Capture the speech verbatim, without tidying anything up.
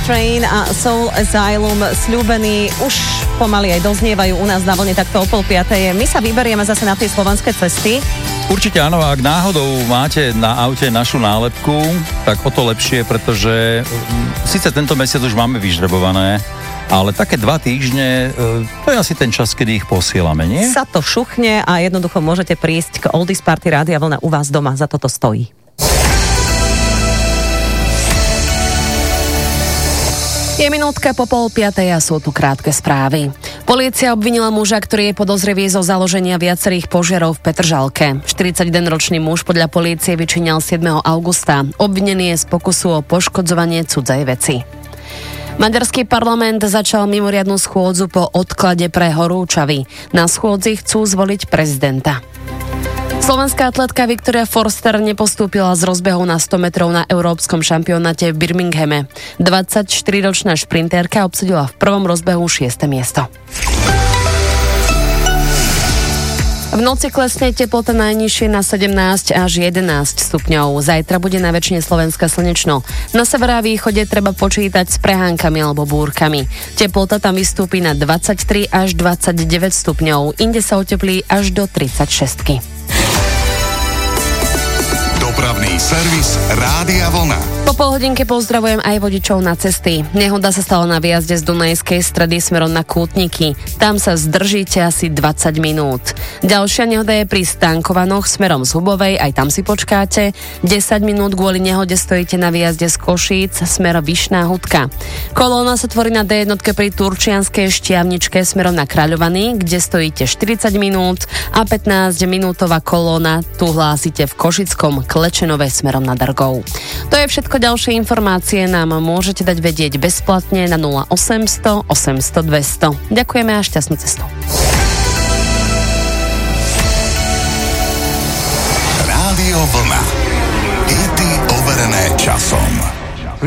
Train a Soul Asylum sľúbení už pomaly aj doznievajú u nás na vlne takto o pol piatej. My sa vyberieme zase na tie slovenské cesty. Určite áno, ak náhodou máte na aute našu nálepku, tak o to lepšie, pretože síce tento mesiac už máme vyžrebované, ale také dva týždne, to je asi ten čas, kedy ich posielame, nie? Sa to šuchne a jednoducho môžete prísť k Oldies Party Rádia Vlna u vás doma, za toto stojí. Je minútka po pol piatej a sú tu krátke správy. Polícia obvinila muža, ktorý je podozrivý zo založenia viacerých požiarov v Petržalke. štyridsaťjedenročný muž podľa polície vyčíňal siedmeho augusta. Obvinený je z pokusu o poškodzovanie cudzej veci. Maďarský parlament začal mimoriadnu schôdzu po odklade pre horúčavy. Na schôdzi chcú zvoliť prezidenta. Slovenská atletka Viktoria Forster nepostúpila z rozbehu na sto metrov na európskom šampionáte v Birminghame. dvadsaťštyriročná šprintérka obsadila v prvom rozbehu šieste miesto. V noci klesne teplota najnižšie na sedemnásť až jedenásť stupňov. Zajtra bude na väčšine Slovenska slnečno. Na severe a východe treba počítať s prehánkami alebo búrkami. Teplota tam vystúpi na dvadsaťtri až dvadsaťdeväť stupňov. Inde sa oteplí až do tridsaťšesť. Dopravný servis Rádia Vlna. Po polhodinke pozdravujem aj vodičov na cesty. Nehoda sa stala na výjazde z Dunajskej stredy smerom na Kútniky. Tam sa zdržíte asi dvadsať minút. Ďalšia nehoda je pri Stankovanoch smerom z Hubovej, aj tam si počkáte. desať minút kvôli nehode stojíte na výjazde z Košíc smer Vyšná Hudka. Kolóna sa tvorí na dé jednotke pri Turčianskej Štiavničke smerom na Kráľovany, kde stojíte štyridsať minút a pätnásťminútová kolóna tu hlásite v Košickom Klečenove smerom na Dargov. To je všetko. Ďalšie informácie nám môžete dať vedieť bezplatne na nula osemsto osemsto dvesto. Ďakujeme a šťastnú cestu. Rádio Vlna. Hity overené časom.